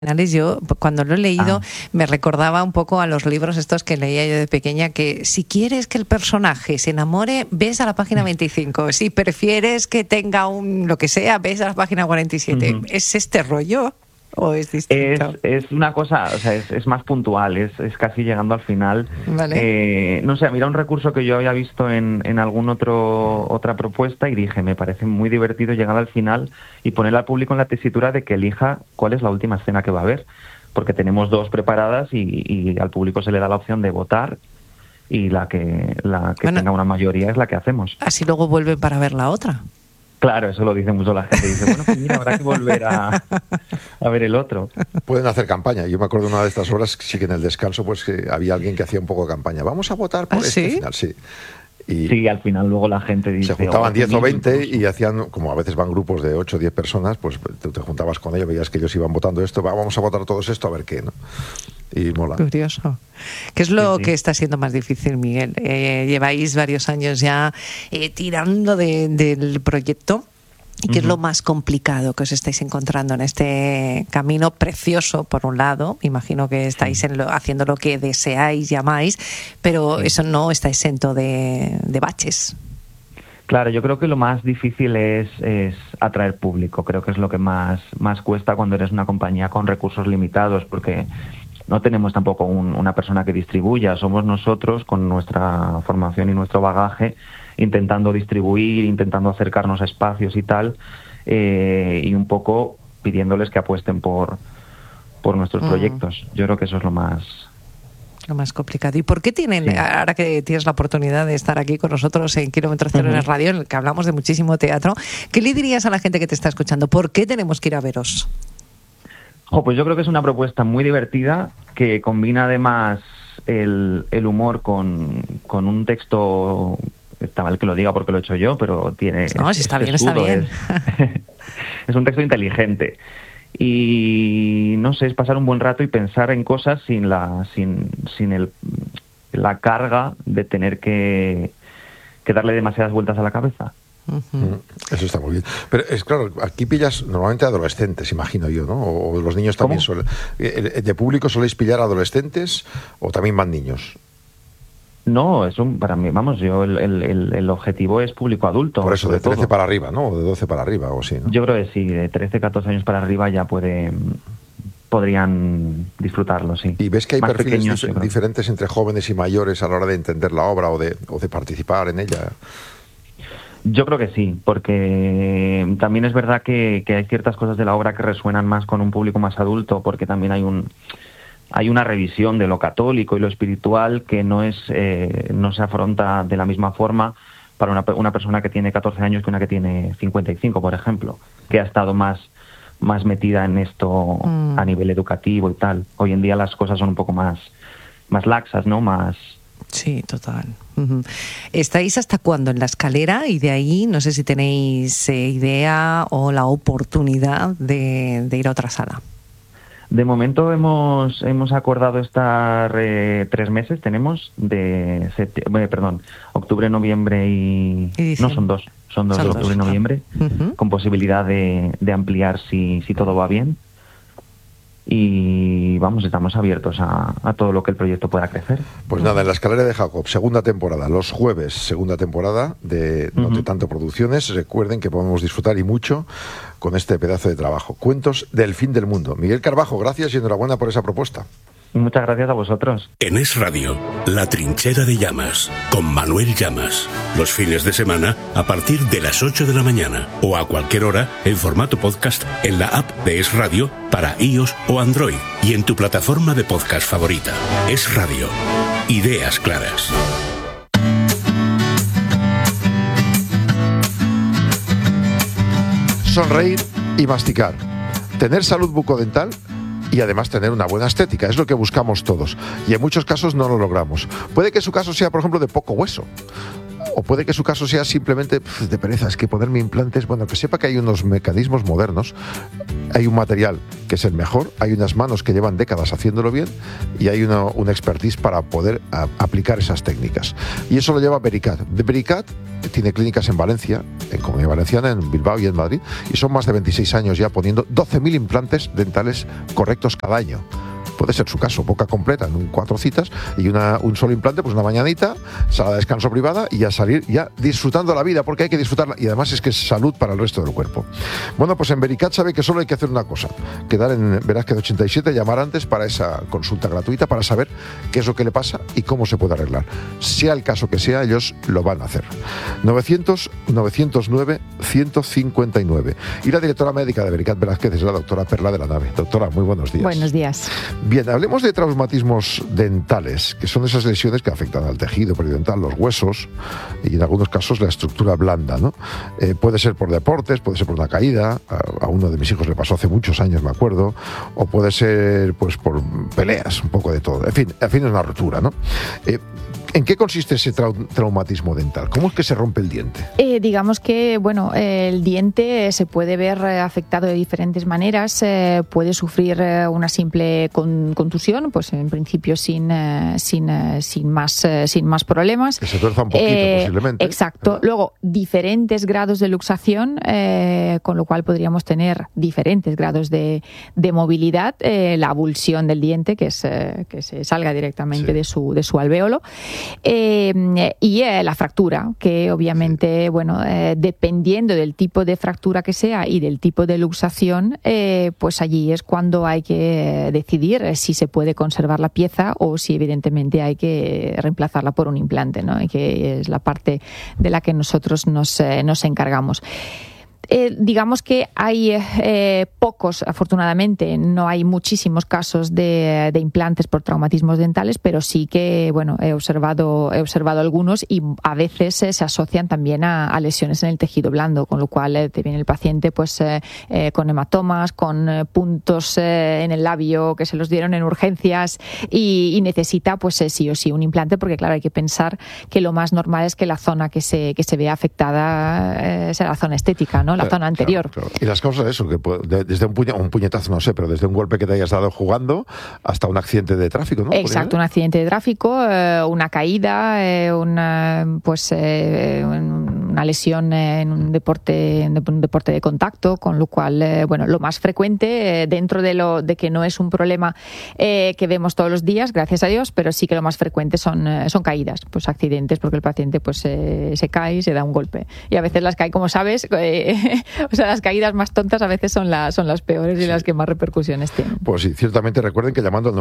Yo, cuando lo he leído, me recordaba un poco a los libros estos que leía yo de pequeña, que si quieres que el personaje se enamore, ves a la página 25. Si prefieres que tenga lo que sea, ves a la página 47. Uh-huh. ¿Es este rollo o es distinto? Es una cosa, o sea, es más puntual, es casi llegando al final. Vale. No sé, mira, un recurso que yo había visto en otra propuesta y dije, me parece muy divertido llegar al final y poner al público en la tesitura de que elija cuál es la última escena que va a ver, porque tenemos dos preparadas y al público se le da la opción de votar y la que tenga una mayoría es la que hacemos. Así luego vuelven para ver la otra. Claro, eso lo dice mucho la gente. Dice, bueno, pues mira, habrá que volver a ver el otro. Pueden hacer campaña. Yo me acuerdo de una de estas horas, sí que en el descanso, pues que había alguien que hacía un poco de campaña. Vamos a votar por este final, sí. Y sí, al final luego la gente dice... Se juntaban 10 o 20 y hacían, como a veces van grupos de 8 o 10 personas, pues te juntabas con ellos, veías que ellos iban votando esto, vamos a votar todos esto, a ver qué, ¿no? Y mola. Curioso. ¿Qué es lo que está siendo más difícil, Miguel? Lleváis varios años ya tirando del proyecto. ¿Y qué es lo más complicado que os estáis encontrando en este camino precioso, por un lado? Imagino que estáis haciendo lo que deseáis y amáis, pero eso no está exento de baches. Claro, yo creo que lo más difícil es atraer público. Creo que es lo que más cuesta cuando eres una compañía con recursos limitados, porque no tenemos tampoco una persona que distribuya. Somos nosotros, con nuestra formación y nuestro bagaje, intentando distribuir, intentando acercarnos a espacios y tal, y un poco pidiéndoles que apuesten por nuestros proyectos. Yo creo que eso es lo más complicado. ¿Y por qué ahora que tienes la oportunidad de estar aquí con nosotros en Kilómetro Cero en el radio, en el que hablamos de muchísimo teatro, qué le dirías a la gente que te está escuchando? ¿Por qué tenemos que ir a veros? Pues yo creo que es una propuesta muy divertida que combina además el humor con un texto. Está mal que lo diga porque lo he hecho yo, pero tiene... No, si está bien, está bien. Es un texto inteligente. Y no sé, es pasar un buen rato y pensar en cosas sin la carga de tener que darle demasiadas vueltas a la cabeza. Eso está muy bien. Pero es claro, aquí pillas normalmente adolescentes, imagino yo, ¿no? O los niños también suelen... ¿De público soléis pillar adolescentes o también van niños? No, para mí, el objetivo es público adulto. Por eso, de 13 para arriba, ¿no? O de 12 para arriba, o sí, ¿no? Yo creo que sí, de 13, 14 años para arriba ya podrían disfrutarlo, sí. ¿Y ves que hay perfiles diferentes entre jóvenes y mayores a la hora de entender la obra o de participar en ella? Yo creo que sí, porque también es verdad que hay ciertas cosas de la obra que resuenan más con un público más adulto, porque también hay una revisión de lo católico y lo espiritual que no se afronta de la misma forma para una persona que tiene 14 años que una que tiene 55, por ejemplo, que ha estado más metida en esto a nivel educativo y tal. Hoy en día las cosas son un poco más laxas, ¿no? Sí, total. ¿Estáis hasta cuándo en La Escalera? Y de ahí no sé si tenéis idea o la oportunidad de ir a otra sala. De momento hemos acordado estar 3 meses, tenemos octubre, noviembre y no, son dos de octubre y noviembre, con posibilidad de ampliar si todo va bien. Y estamos abiertos a todo lo que el proyecto pueda crecer. Pues nada, en La Escalera de Jacob, segunda temporada, los jueves, segunda temporada de No te tanto producciones. Recuerden que podemos disfrutar y mucho con este pedazo de trabajo. Cuentos del fin del mundo. Miguel Carbajo, gracias y enhorabuena por esa propuesta. Muchas gracias a vosotros. En Es Radio, La Trinchera de Llamas, con Manuel Llamas. Los fines de semana a partir de las 8 de la mañana o a cualquier hora en formato podcast en la app de Es Radio para iOS o Android y en tu plataforma de podcast favorita. Es Radio. Ideas claras. Sonreír y masticar. Tener salud bucodental y además tener una buena estética, es lo que buscamos todos y en muchos casos no lo logramos. Puede que su caso sea, por ejemplo, de poco hueso. O puede que su caso sea simplemente de pereza, es que ponerme implantes, bueno, que sepa que hay unos mecanismos modernos, hay un material que es el mejor, hay unas manos que llevan décadas haciéndolo bien y hay una expertise para poder aplicar esas técnicas. Y eso lo lleva Vericat. Vericat tiene clínicas en Valencia, en Comunidad Valenciana, en Bilbao y en Madrid, y son más de 26 años ya poniendo 12.000 implantes dentales correctos cada año. Puede ser su caso, boca completa en 4 citas y un solo implante, pues una mañanita, sala de descanso privada y a salir ya disfrutando la vida, porque hay que disfrutarla y además es que es salud para el resto del cuerpo. Bueno, pues en Vericat sabe que solo hay que hacer una cosa, quedar en Velázquez 87, llamar antes para esa consulta gratuita para saber qué es lo que le pasa y cómo se puede arreglar. Sea el caso que sea, ellos lo van a hacer. 900-909-159. Y la directora médica de Vericat Velázquez es la doctora Perla de la Nave. Doctora, muy buenos días. Buenos días. Bien, hablemos de traumatismos dentales, que son esas lesiones que afectan al tejido periodontal, los huesos y en algunos casos la estructura blanda, ¿no? Puede ser por deportes, puede ser por una caída, a uno de mis hijos le pasó hace muchos años, me acuerdo, o puede ser pues por peleas, un poco de todo. En fin, es una rotura, ¿no? ¿En qué consiste ese traumatismo dental? ¿Cómo es que se rompe el diente? Digamos que, bueno, el diente se puede ver afectado de diferentes maneras. Puede sufrir una simple contusión, pues en principio sin más problemas. Que se tuerza un poquito, posiblemente. Exacto. Luego, diferentes grados de luxación, con lo cual podríamos tener diferentes grados de movilidad. La avulsión del diente, que se salga directamente de su alvéolo. Y la fractura, que obviamente, bueno, dependiendo del tipo de fractura que sea y del tipo de luxación, pues allí es cuando hay que decidir si se puede conservar la pieza o si evidentemente hay que reemplazarla por un implante, ¿no? Y que es la parte de la que nosotros nos encargamos. Digamos que hay pocos, afortunadamente, no hay muchísimos casos de implantes por traumatismos dentales, pero sí que, bueno, he observado algunos y a veces se asocian también a lesiones en el tejido blando, con lo cual te viene el paciente pues con hematomas, con puntos en el labio que se los dieron en urgencias y necesita pues sí o sí un implante, porque claro, hay que pensar que lo más normal es que la zona que se vea afectada sea la zona estética, ¿no? La zona anterior. Claro. Y las causas de eso, que desde un puñetazo, no sé, pero desde un golpe que te hayas dado jugando hasta un accidente de tráfico, ¿no? Exacto, un accidente de tráfico, una caída, una lesión en un deporte de contacto, con lo cual, bueno, lo más frecuente, dentro de que no es un problema que vemos todos los días, gracias a Dios, pero sí que lo más frecuente son caídas, pues accidentes, porque el paciente pues se cae y se da un golpe. Y a veces las cae, como sabes, o sea, las caídas más tontas a veces son las peores y las que más repercusiones tienen. Pues sí, ciertamente recuerden que llamando al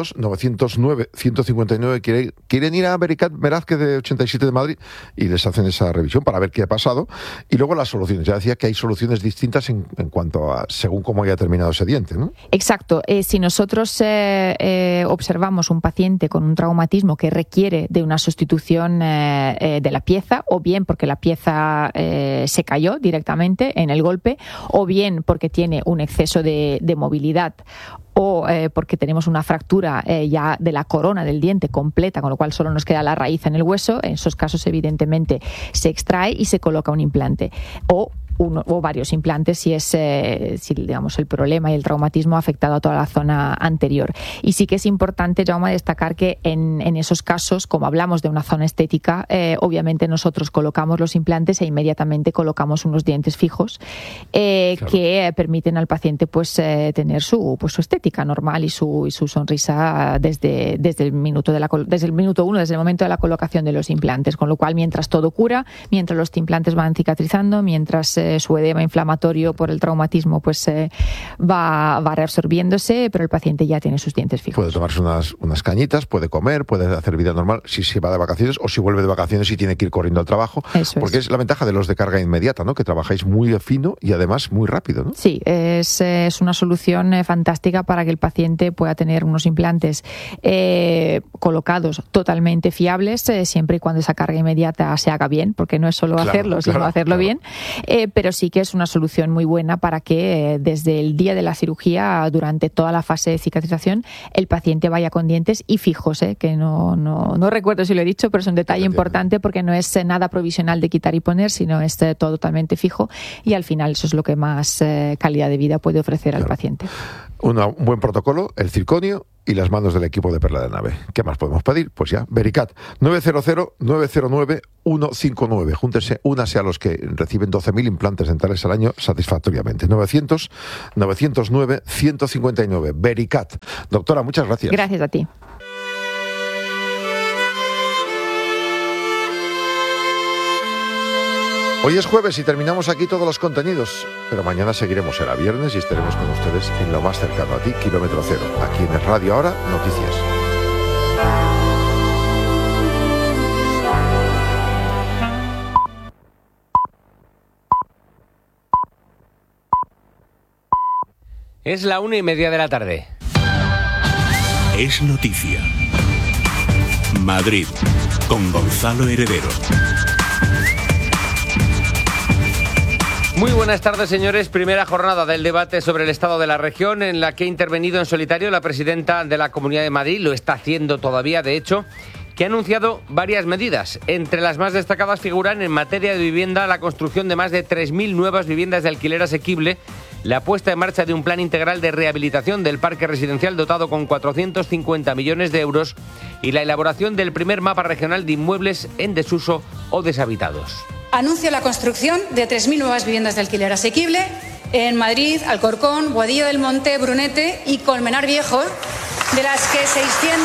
900-909-159 quieren ir a Vericat Velázquez de 87 de Madrid y les hacen esa revisión para ver qué ha pasado. Y luego las soluciones. Ya decía que hay soluciones distintas en cuanto a según cómo haya terminado ese diente, ¿no? Exacto. Si nosotros observamos un paciente con un traumatismo que requiere de una sustitución de la pieza, o bien porque la pieza se cayó directamente en el golpe, o bien porque tiene un exceso de movilidad, o porque tenemos una fractura ya de la corona del diente completa, con lo cual solo nos queda la raíz en el hueso. En esos casos, evidentemente, se extrae y se coloca un implante. O varios implantes si digamos el problema y el traumatismo ha afectado a toda la zona anterior. Y sí que es importante, Jaume, destacar que en esos casos, como hablamos de una zona estética, obviamente nosotros colocamos los implantes e inmediatamente colocamos unos dientes fijos claro, que permiten al paciente pues tener su estética normal y su sonrisa desde el minuto uno, desde el momento de la colocación de los implantes, con lo cual mientras todo cura, mientras los implantes van cicatrizando, mientras su edema inflamatorio por el traumatismo pues va reabsorbiéndose, pero el paciente ya tiene sus dientes fijos. Puede tomarse unas cañitas, puede comer, puede hacer vida normal si se va de vacaciones o si vuelve de vacaciones y tiene que ir corriendo al trabajo. Eso porque es la ventaja de los de carga inmediata, ¿no? Que trabajáis muy fino y además muy rápido, ¿no? Sí, es una solución fantástica para que el paciente pueda tener unos implantes colocados totalmente fiables, siempre y cuando esa carga inmediata se haga bien, porque no es solo hacerlo, sino hacerlo bien. pero sí que es una solución muy buena para que desde el día de la cirugía, durante toda la fase de cicatrización, el paciente vaya con dientes y fijos, que no recuerdo si lo he dicho, pero es un detalle importante porque no es nada provisional de quitar y poner, sino es todo totalmente fijo, y al final eso es lo que más calidad de vida puede ofrecer al paciente. Un buen protocolo, el circonio y las manos del equipo de Perla de Nave. ¿Qué más podemos pedir? Pues ya, Vericat, 900-909-159. Júntense, únase a los que reciben 12.000 implantes dentales al año satisfactoriamente. 900-909-159. Vericat. Doctora, muchas gracias. Gracias a ti. Hoy es jueves y terminamos aquí todos los contenidos, pero mañana seguiremos, será viernes y estaremos con ustedes en lo más cercano a ti, Kilómetro Cero, aquí en el Radio Ahora, Noticias. Es la 1:30 de la tarde. Es noticia. Madrid, con Gonzalo Heredero. Muy buenas tardes, señores. Primera jornada del debate sobre el estado de la región, en la que ha intervenido en solitario la presidenta de la Comunidad de Madrid, lo está haciendo todavía, de hecho, que ha anunciado varias medidas. Entre las más destacadas figuran en materia de vivienda la construcción de más de 3.000 nuevas viviendas de alquiler asequible, la puesta en marcha de un plan integral de rehabilitación del parque residencial dotado con 450 millones de euros y la elaboración del primer mapa regional de inmuebles en desuso o deshabitados. Anuncio la construcción de 3.000 nuevas viviendas de alquiler asequible en Madrid, Alcorcón, Boadilla del Monte, Brunete y Colmenar Viejo, de las que 600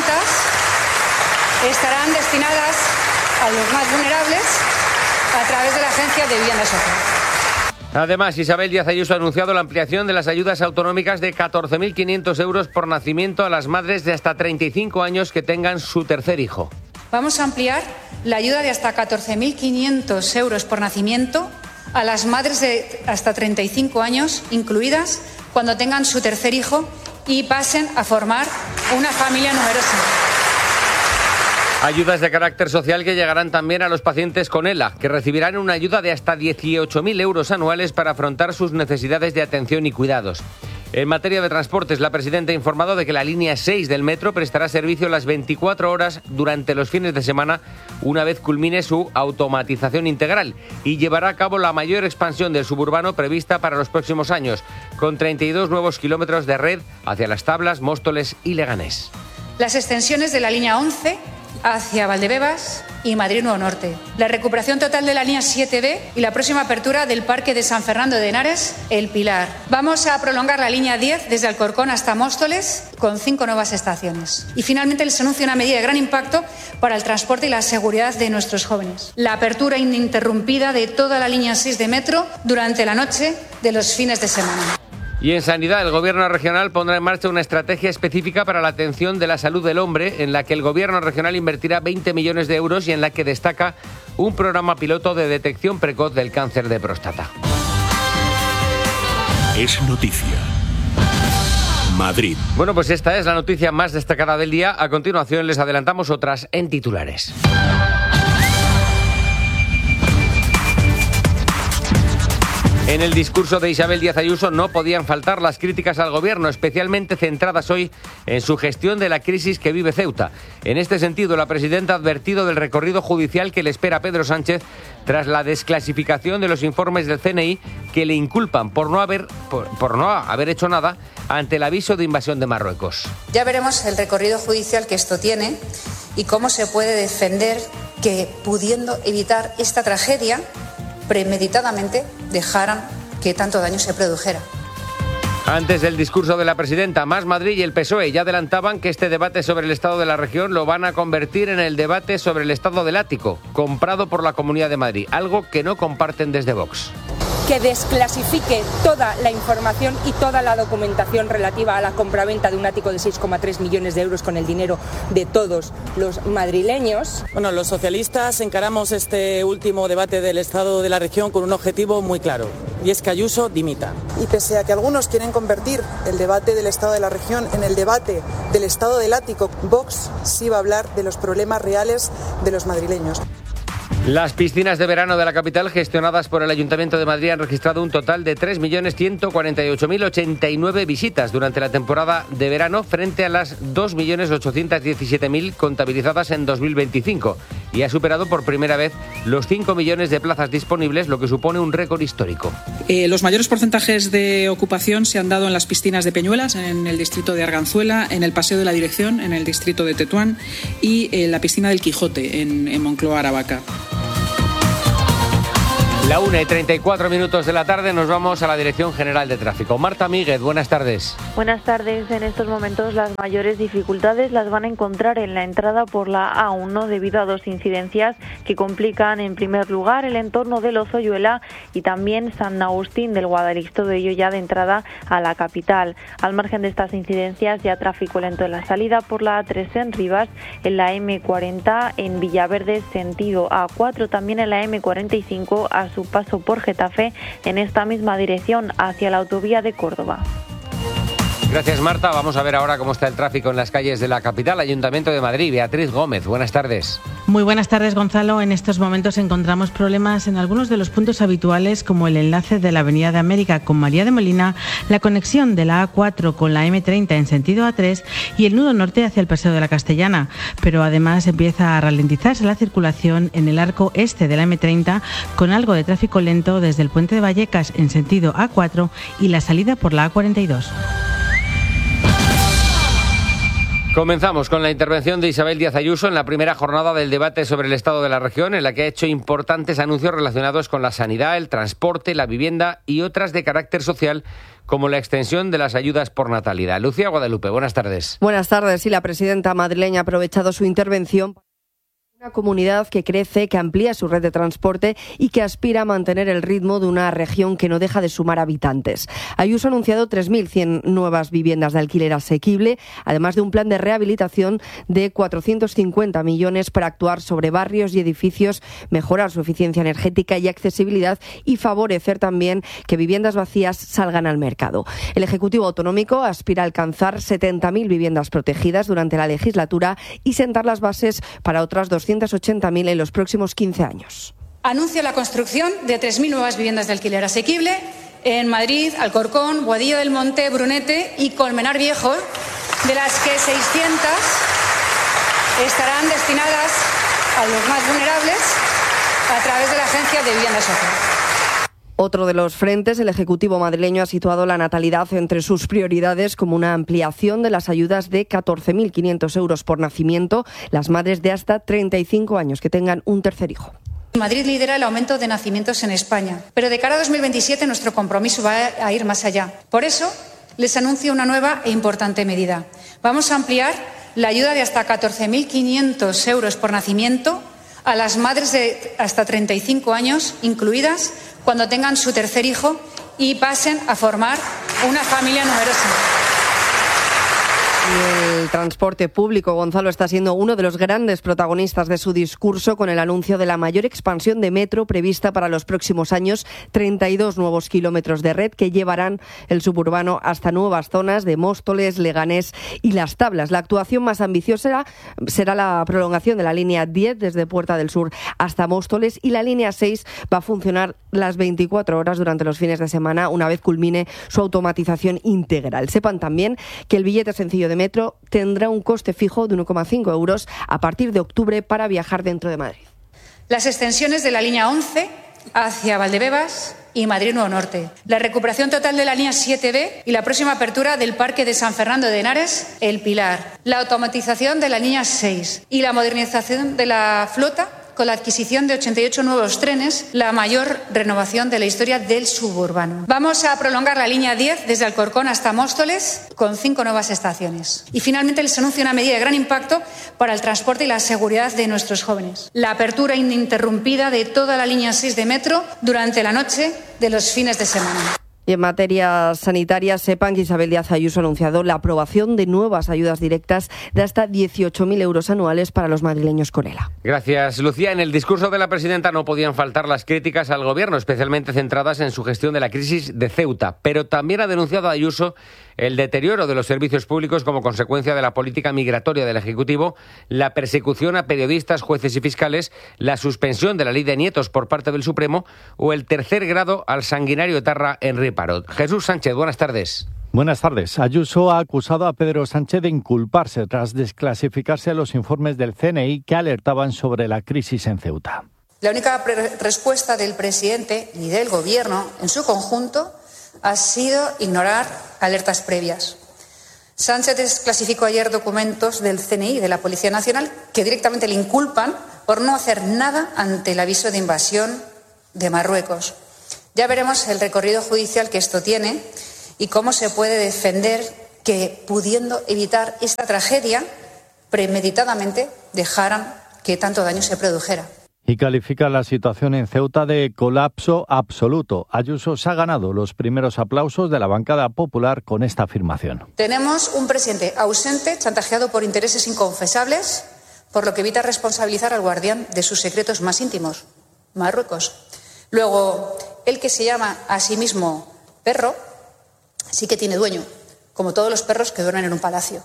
estarán destinadas a los más vulnerables a través de la Agencia de Vivienda Social. Además, Isabel Díaz Ayuso ha anunciado la ampliación de las ayudas autonómicas de 14.500 euros por nacimiento a las madres de hasta 35 años que tengan su tercer hijo. Vamos a ampliar la ayuda de hasta 14.500 euros por nacimiento a las madres de hasta 35 años, incluidas cuando tengan su tercer hijo y pasen a formar una familia numerosa. Ayudas de carácter social que llegarán también a los pacientes con ELA, que recibirán una ayuda de hasta 18.000 euros anuales para afrontar sus necesidades de atención y cuidados. En materia de transportes, la presidenta ha informado de que la línea 6 del metro prestará servicio las 24 horas durante los fines de semana, una vez culmine su automatización integral, y llevará a cabo la mayor expansión del suburbano prevista para los próximos años, con 32 nuevos kilómetros de red hacia Las Tablas, Móstoles y Leganés. Las extensiones de la línea 11 hacia Valdebebas y Madrid Nuevo Norte, la recuperación total de la línea 7B y la próxima apertura del Parque de San Fernando de Henares, El Pilar. Vamos a prolongar la línea 10 desde Alcorcón hasta Móstoles con 5 nuevas estaciones. Y finalmente les anuncio una medida de gran impacto para el transporte y la seguridad de nuestros jóvenes: la apertura ininterrumpida de toda la línea 6 de metro durante la noche de los fines de semana. Y en sanidad, el Gobierno regional pondrá en marcha una estrategia específica para la atención de la salud del hombre, en la que el Gobierno regional invertirá 20 millones de euros y en la que destaca un programa piloto de detección precoz del cáncer de próstata. Es noticia. Madrid. Bueno, pues esta es la noticia más destacada del día. A continuación les adelantamos otras en titulares. En el discurso de Isabel Díaz Ayuso no podían faltar las críticas al Gobierno, especialmente centradas hoy en su gestión de la crisis que vive Ceuta. En este sentido, la presidenta ha advertido del recorrido judicial que le espera a Pedro Sánchez tras la desclasificación de los informes del CNI que le inculpan por no haber hecho nada ante el aviso de invasión de Marruecos. Ya veremos el recorrido judicial que esto tiene y cómo se puede defender que, pudiendo evitar esta tragedia, premeditadamente dejaran que tanto daño se produjera. Antes del discurso de la presidenta, Más Madrid y el PSOE ya adelantaban que este debate sobre el estado de la región lo van a convertir en el debate sobre el estado del ático, comprado por la Comunidad de Madrid, algo que no comparten desde Vox. Que desclasifique toda la información y toda la documentación relativa a la compraventa de un ático de 6,3 millones de euros con el dinero de todos los madrileños. Bueno, los socialistas encaramos este último debate del estado de la región con un objetivo muy claro, y es que Ayuso dimita. Y pese a que algunos quieren convertir el debate del estado de la región en el debate del estado del ático, Vox sí va a hablar de los problemas reales de los madrileños. Las piscinas de verano de la capital, gestionadas por el Ayuntamiento de Madrid, han registrado un total de 3.148.089 visitas durante la temporada de verano, frente a las 2.817.000 contabilizadas en 2025, y ha superado por primera vez los 5 millones de plazas disponibles, lo que supone un récord histórico. Los mayores porcentajes de ocupación se han dado en las piscinas de Peñuelas, en el distrito de Arganzuela, en el Paseo de la Dirección, en el distrito de Tetuán, y en la piscina del Quijote, en Moncloa, Aravaca. La 1:34 de la tarde, nos vamos a la Dirección General de Tráfico. Marta Míguez, buenas tardes. Buenas tardes. En estos momentos las mayores dificultades las van a encontrar en la entrada por la A1 debido a dos incidencias que complican, en primer lugar, el entorno de Lozoyuela y también San Agustín del Guadalix, todo ello ya de entrada a la capital. Al margen de estas incidencias, ya tráfico lento en la salida por la A3 en Rivas, en la M40 en Villaverde sentido A4, también en la M45 a su paso por Getafe, en esta misma dirección hacia la autovía de Córdoba. Gracias, Marta. Vamos a ver ahora cómo está el tráfico en las calles de la capital. Ayuntamiento de Madrid, Beatriz Gómez, buenas tardes. Muy buenas tardes, Gonzalo. En estos momentos encontramos problemas en algunos de los puntos habituales, como el enlace de la Avenida de América con María de Molina, la conexión de la A4 con la M30 en sentido A3 y el nudo norte hacia el Paseo de la Castellana. Pero además empieza a ralentizarse la circulación en el arco este de la M30, con algo de tráfico lento desde el puente de Vallecas en sentido A4 y la salida por la A42. Comenzamos con la intervención de Isabel Díaz Ayuso en la primera jornada del debate sobre el estado de la región, en la que ha hecho importantes anuncios relacionados con la sanidad, el transporte, la vivienda y otras de carácter social, como la extensión de las ayudas por natalidad. Lucía Guadalupe, buenas tardes. Buenas tardes. Sí, la presidenta madrileña ha aprovechado su intervención. Una comunidad que crece, que amplía su red de transporte y que aspira a mantener el ritmo de una región que no deja de sumar habitantes. Ayuso ha anunciado 3.100 nuevas viviendas de alquiler asequible, además de un plan de rehabilitación de 450 millones para actuar sobre barrios y edificios, mejorar su eficiencia energética y accesibilidad y favorecer también que viviendas vacías salgan al mercado. El Ejecutivo Autonómico aspira a alcanzar 70.000 viviendas protegidas durante la legislatura y sentar las bases para otras 280.000 en los próximos 15 años. Anuncio la construcción de 3.000 nuevas viviendas de alquiler asequible en Madrid, Alcorcón, Boadilla del Monte, Brunete y Colmenar Viejo, de las que 600 estarán destinadas a los más vulnerables a través de la Agencia de Vivienda Social. Otro de los frentes, el Ejecutivo madrileño ha situado la natalidad entre sus prioridades, como una ampliación de las ayudas de 14.500 euros por nacimiento, las madres de hasta 35 años que tengan un tercer hijo. Madrid lidera el aumento de nacimientos en España, pero de cara a 2027 nuestro compromiso va a ir más allá. Por eso les anuncio una nueva e importante medida. Vamos a ampliar la ayuda de hasta 14.500 euros por nacimiento a las madres de hasta 35 años, incluidas cuando tengan su tercer hijo y pasen a formar una familia numerosa. Y el transporte público, Gonzalo, está siendo uno de los grandes protagonistas de su discurso, con el anuncio de la mayor expansión de metro prevista para los próximos años, 32 nuevos kilómetros de red que llevarán el suburbano hasta nuevas zonas de Móstoles, Leganés y Las Tablas. La actuación más ambiciosa será la prolongación de la línea 10 desde Puerta del Sur hasta Móstoles, y la línea 6 va a funcionar las 24 horas durante los fines de semana, una vez culmine su automatización integral. Sepan también que el billete sencillo de metro tendrá un coste fijo de 1,5 euros a partir de octubre para viajar dentro de Madrid. Las extensiones de la línea 11 hacia Valdebebas y Madrid Nuevo Norte, la recuperación total de la línea 7B y la próxima apertura del Parque de San Fernando de Henares, El Pilar, la automatización de la línea 6 y la modernización de la flota con la adquisición de 88 nuevos trenes, la mayor renovación de la historia del suburbano. Vamos a prolongar la línea 10 desde Alcorcón hasta Móstoles con 5 nuevas estaciones. Y finalmente les anuncio una medida de gran impacto para el transporte y la seguridad de nuestros jóvenes: la apertura ininterrumpida de toda la línea 6 de metro durante la noche de los fines de semana. Y en materia sanitaria, sepan que Isabel Díaz Ayuso ha anunciado la aprobación de nuevas ayudas directas de hasta 18.000 euros anuales para los madrileños con ELA. Gracias, Lucía. En el discurso de la presidenta no podían faltar las críticas al gobierno, especialmente centradas en su gestión de la crisis de Ceuta, pero también ha denunciado a Ayuso el deterioro de los servicios públicos como consecuencia de la política migratoria del Ejecutivo, la persecución a periodistas, jueces y fiscales, la suspensión de la ley de nietos por parte del Supremo o el tercer grado al sanguinario etarra Henri Parot. Jesús Sánchez, buenas tardes. Buenas tardes. Ayuso ha acusado a Pedro Sánchez de inculparse tras desclasificarse los informes del CNI que alertaban sobre la crisis en Ceuta. La única respuesta del presidente y del Gobierno en su conjunto ha sido ignorar alertas previas. Sánchez desclasificó ayer documentos del CNI y de la Policía Nacional que directamente le inculpan por no hacer nada ante el aviso de invasión de Marruecos. Ya veremos el recorrido judicial que esto tiene y cómo se puede defender que, pudiendo evitar esta tragedia, premeditadamente dejaran que tanto daño se produjera. Y califica la situación en Ceuta de colapso absoluto. Ayuso se ha ganado los primeros aplausos de la bancada popular con esta afirmación. Tenemos un presidente ausente, chantajeado por intereses inconfesables, por lo que evita responsabilizar al guardián de sus secretos más íntimos, Marruecos. Luego, el que se llama a sí mismo perro, sí que tiene dueño, como todos los perros que duermen en un palacio.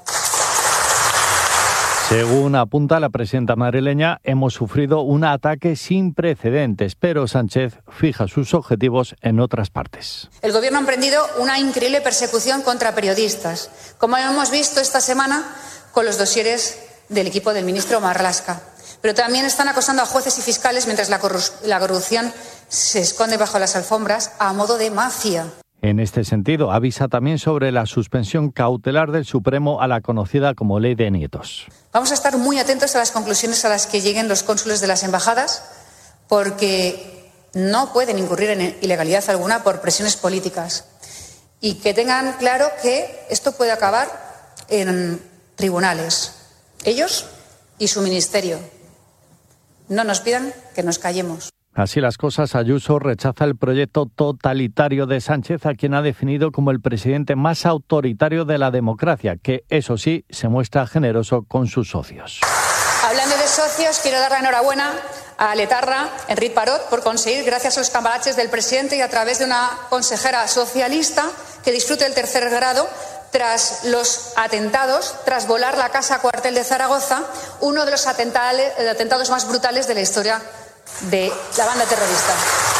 Según apunta la presidenta madrileña, hemos sufrido un ataque sin precedentes, pero Sánchez fija sus objetivos en otras partes. El Gobierno ha emprendido una increíble persecución contra periodistas, como hemos visto esta semana con los dosieres del equipo del ministro Marlaska. Pero también están acosando a jueces y fiscales mientras la corrupción se esconde bajo las alfombras a modo de mafia. En este sentido, avisa también sobre la suspensión cautelar del Supremo a la conocida como Ley de Nietos. Vamos a estar muy atentos a las conclusiones a las que lleguen los cónsules de las embajadas, porque no pueden incurrir en ilegalidad alguna por presiones políticas. Y que tengan claro que esto puede acabar en tribunales, ellos y su ministerio. No nos pidan que nos callemos. Así las cosas, Ayuso rechaza el proyecto totalitario de Sánchez, a quien ha definido como el presidente más autoritario de la democracia, que, eso sí, se muestra generoso con sus socios. Hablando de socios, quiero dar la enhorabuena a Letarra, Henri Parot, por conseguir, gracias a los cambalaches del presidente y a través de una consejera socialista, que disfrute el tercer grado tras los atentados, tras volar la casa cuartel de Zaragoza, uno de los atentados más brutales de la historia de la banda terrorista.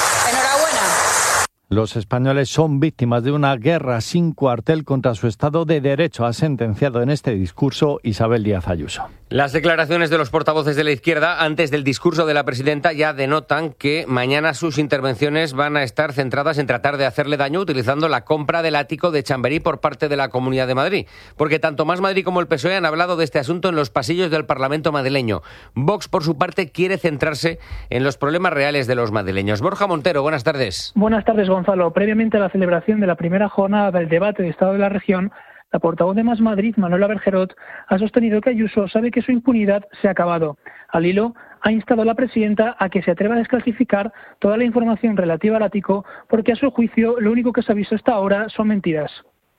Enhorabuena. Los españoles son víctimas de una guerra sin cuartel contra su Estado de Derecho, ha sentenciado en este discurso Isabel Díaz Ayuso. Las declaraciones de los portavoces de la izquierda antes del discurso de la presidenta ya denotan que mañana sus intervenciones van a estar centradas en tratar de hacerle daño utilizando la compra del ático de Chamberí por parte de la Comunidad de Madrid. Porque tanto Más Madrid como el PSOE han hablado de este asunto en los pasillos del Parlamento madrileño. Vox, por su parte, quiere centrarse en los problemas reales de los madrileños. Borja Montero, buenas tardes. Buenas tardes, Gonzalo. Previamente a la celebración de la primera jornada del debate de Estado de la Región, la portavoz de Más Madrid, Manuela Bergerot, ha sostenido que Ayuso sabe que su impunidad se ha acabado. Al hilo, ha instado a la presidenta a que se atreva a desclasificar toda la información relativa al ático, porque a su juicio lo único que se ha visto hasta ahora son mentiras.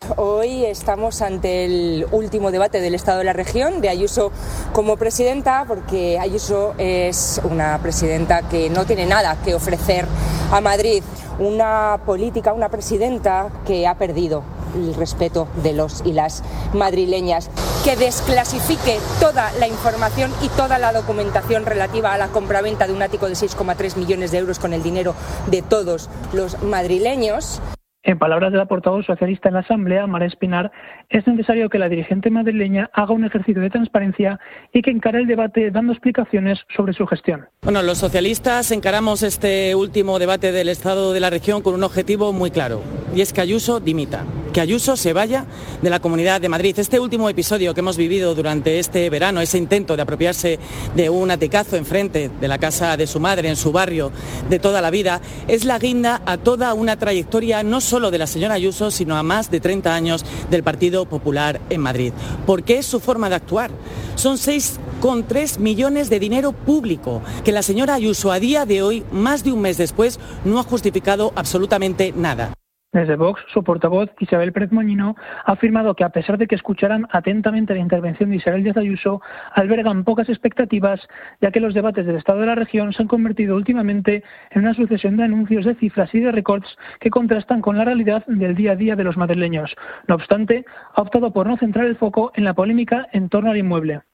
Hoy estamos ante el último debate del Estado de la Región, de Ayuso como presidenta, porque Ayuso es una presidenta que no tiene nada que ofrecer a Madrid. Una política, una presidenta que ha perdido el respeto de los y las madrileñas. Que desclasifique toda la información y toda la documentación relativa a la compraventa de un ático de 6,3 millones de euros con el dinero de todos los madrileños. En palabras de la portavoz socialista en la Asamblea, Mara Espinar, es necesario que la dirigente madrileña haga un ejercicio de transparencia y que encare el debate dando explicaciones sobre su gestión. Bueno, los socialistas encaramos este último debate del Estado de la Región con un objetivo muy claro, y es que Ayuso dimita, que Ayuso se vaya de la Comunidad de Madrid. Este último episodio que hemos vivido durante este verano, ese intento de apropiarse de un aticazo enfrente de la casa de su madre, en su barrio, de toda la vida, es la guinda a toda una trayectoria no solo de la señora Ayuso, sino a más de 30 años del Partido Popular en Madrid. Porque es su forma de actuar. Son 6,3 millones de dinero público que la señora Ayuso a día de hoy, más de un mes después, no ha justificado absolutamente nada. Desde Vox, su portavoz, Isabel Pérez Moñino, ha afirmado que a pesar de que escucharán atentamente la intervención de Isabel Díaz Ayuso, albergan pocas expectativas, ya que los debates del Estado de la región se han convertido últimamente en una sucesión de anuncios de cifras y de récords que contrastan con la realidad del día a día de los madrileños. No obstante, ha optado por no centrar el foco en la polémica en torno al inmueble.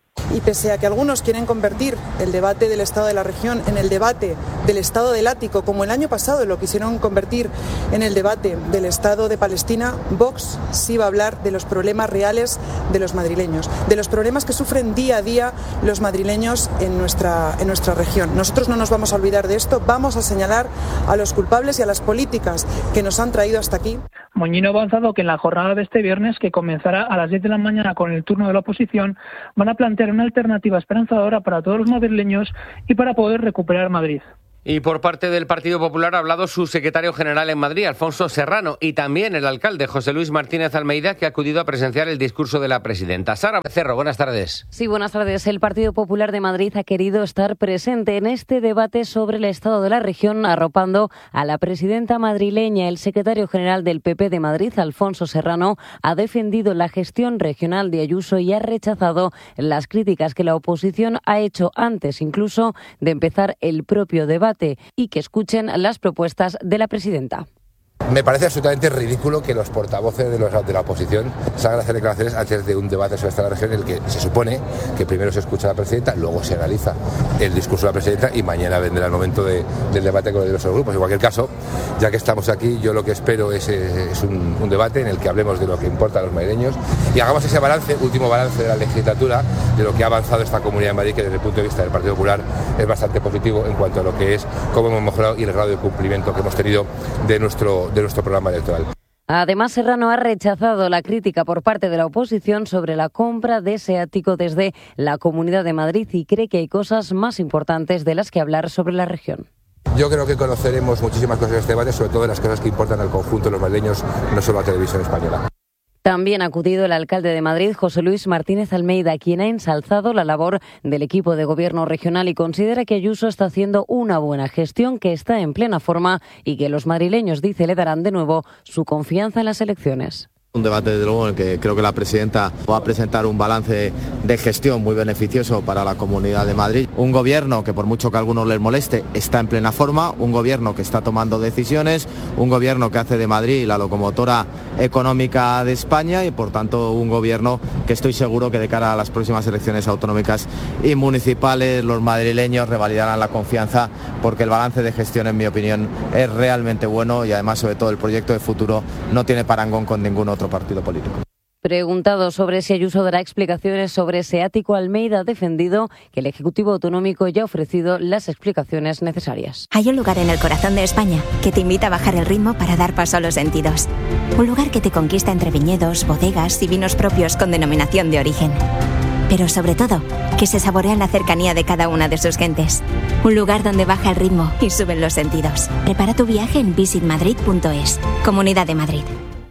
Y pese a que algunos quieren convertir el debate del Estado de la región en el debate del Estado del Ático, como el año pasado lo quisieron convertir en el debate del Estado de Palestina, Vox sí va a hablar de los problemas reales de los madrileños, de los problemas que sufren día a día los madrileños en nuestra región. Nosotros no nos vamos a olvidar de esto, vamos a señalar a los culpables y a las políticas que nos han traído hasta aquí. Moñino ha avanzado que en la jornada de este viernes, que comenzará a las 10 de la mañana con el turno de la oposición, van a plantear una alternativa esperanzadora para todos los madrileños y para poder recuperar Madrid. Y por parte del Partido Popular ha hablado su secretario general en Madrid, Alfonso Serrano, y también el alcalde, José Luis Martínez Almeida, que ha acudido a presenciar el discurso de la presidenta. Sara Becerro, buenas tardes. Sí, buenas tardes. El Partido Popular de Madrid ha querido estar presente en este debate sobre el estado de la región, arropando a la presidenta madrileña. El secretario general del PP de Madrid, Alfonso Serrano, ha defendido la gestión regional de Ayuso y ha rechazado las críticas que la oposición ha hecho antes incluso de empezar el propio debate, y que escuchen las propuestas de la presidenta. Me parece absolutamente ridículo que los portavoces de la oposición salgan a hacer declaraciones antes de un debate sobre esta región en el que se supone que primero se escucha a la presidenta, luego se analiza el discurso de la presidenta y mañana vendrá el momento del debate con los diversos grupos. En cualquier caso, ya que estamos aquí, yo lo que espero es un debate en el que hablemos de lo que importa a los madrileños y hagamos ese último balance de la legislatura, de lo que ha avanzado esta Comunidad de Madrid, que desde el punto de vista del Partido Popular es bastante positivo en cuanto a lo que es cómo hemos mejorado y el grado de cumplimiento que hemos tenido de nuestro programa electoral. Además, Serrano ha rechazado la crítica por parte de la oposición sobre la compra de ese ático desde la Comunidad de Madrid y cree que hay cosas más importantes de las que hablar sobre la región. Yo creo que conoceremos muchísimas cosas en este debate, sobre todo de las cosas que importan al conjunto de los madrileños, no solo a la televisión española. También ha acudido el alcalde de Madrid, José Luis Martínez Almeida, quien ha ensalzado la labor del equipo de gobierno regional y considera que Ayuso está haciendo una buena gestión, que está en plena forma y que los madrileños, dice, le darán de nuevo su confianza en las elecciones. Un debate, desde luego, en el que creo que la presidenta va a presentar un balance de gestión muy beneficioso para la Comunidad de Madrid. Un gobierno que, por mucho que a algunos les moleste, está en plena forma, un gobierno que está tomando decisiones, un gobierno que hace de Madrid la locomotora económica de España y, por tanto, un gobierno que estoy seguro que de cara a las próximas elecciones autonómicas y municipales los madrileños revalidarán la confianza, porque el balance de gestión, en mi opinión, es realmente bueno y, además, sobre todo, el proyecto de futuro no tiene parangón con ningún otro partido político. Preguntado sobre si Ayuso dará explicaciones sobre ese ático, Almeida ha defendido que el Ejecutivo Autonómico ya ha ofrecido las explicaciones necesarias. Hay un lugar en el corazón de España que te invita a bajar el ritmo para dar paso a los sentidos. Un lugar que te conquista entre viñedos, bodegas y vinos propios con denominación de origen. Pero sobre todo, que se saborea en la cercanía de cada una de sus gentes. Un lugar donde baja el ritmo y suben los sentidos. Prepara tu viaje en visitmadrid.es. Comunidad de Madrid.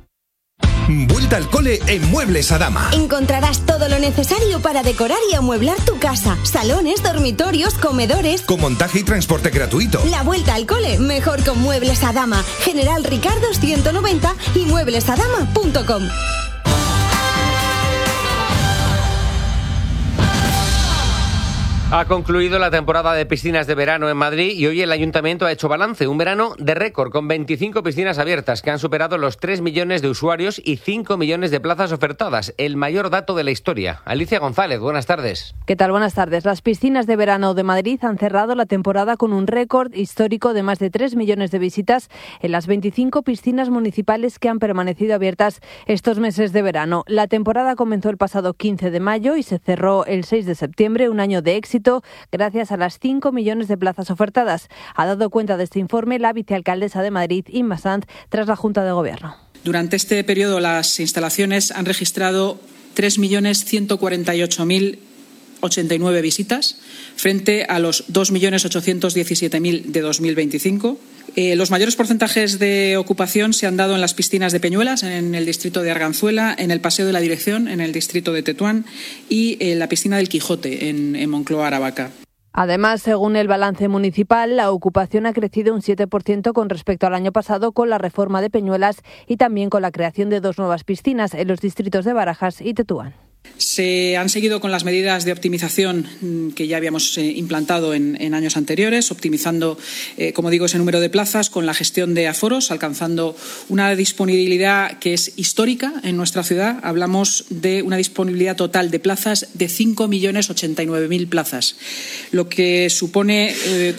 Vuelta al cole en Muebles Adama. Encontrarás todo lo necesario para decorar y amueblar tu casa. Salones, dormitorios, comedores. Con montaje y transporte gratuito. La vuelta al cole mejor con Muebles Adama. General Ricardos 190 y mueblesadama.com. Ha concluido la temporada de piscinas de verano en Madrid y hoy el Ayuntamiento ha hecho balance. Un verano de récord con 25 piscinas abiertas que han superado los 3 millones de usuarios y 5 millones de plazas ofertadas. El mayor dato de la historia. Alicia González, buenas tardes. ¿Qué tal? Buenas tardes. Las piscinas de verano de Madrid han cerrado la temporada con un récord histórico de más de 3 millones de visitas en las 25 piscinas municipales que han permanecido abiertas estos meses de verano. La temporada comenzó el pasado 15 de mayo y se cerró el 6 de septiembre, un año de éxito gracias a las 5 millones de plazas ofertadas. Ha dado cuenta de este informe la vicealcaldesa de Madrid, Inma Sanz, tras la Junta de Gobierno. Durante este periodo las instalaciones han registrado 3.148.089 visitas frente a los 2.817.000 de 2025. Los mayores porcentajes de ocupación se han dado en las piscinas de Peñuelas, en el distrito de Arganzuela, en el Paseo de la Dirección, en el distrito de Tetuán y en la piscina del Quijote, en Moncloa, Aravaca. Además, según el balance municipal, la ocupación ha crecido un 7% con respecto al año pasado con la reforma de Peñuelas y también con la creación de 2 nuevas piscinas en los distritos de Barajas y Tetuán. Se han seguido con las medidas de optimización que ya habíamos implantado en años anteriores, optimizando, como digo, ese número de plazas con la gestión de aforos, alcanzando una disponibilidad que es histórica en nuestra ciudad. Hablamos de una disponibilidad total de plazas de 5.089.000 plazas, lo que supone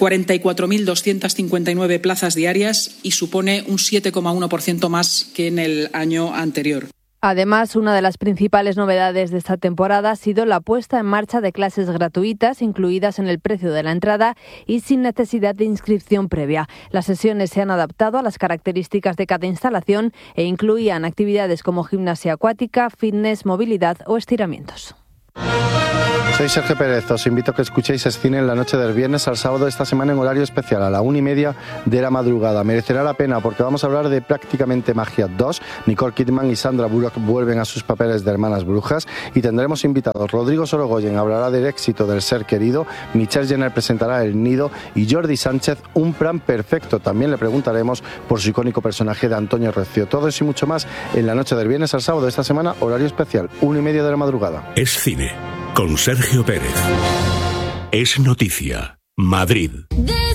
44.259 plazas diarias y supone un 7,1% más que en el año anterior. Además, una de las principales novedades de esta temporada ha sido la puesta en marcha de clases gratuitas incluidas en el precio de la entrada y sin necesidad de inscripción previa. Las sesiones se han adaptado a las características de cada instalación e incluían actividades como gimnasia acuática, fitness, movilidad o estiramientos. Soy Sergio Pérez, os invito a que escuchéis Escine en la noche del viernes al sábado esta semana en horario especial a la 1:30 de la madrugada. Merecerá la pena porque vamos a hablar de Prácticamente Magia 2. Nicole Kidman y Sandra Bullock vuelven a sus papeles de hermanas brujas y tendremos invitados. Rodrigo Sorogoyen hablará del éxito del ser querido, Michelle Jenner presentará El Nido y Jordi Sánchez Un plan perfecto. También le preguntaremos por su icónico personaje de Antonio Recio. Todo eso y mucho más en la noche del viernes al sábado de esta semana, horario especial, 1:30 de la madrugada. Es cine con Sergio Pérez. Es noticia. Madrid.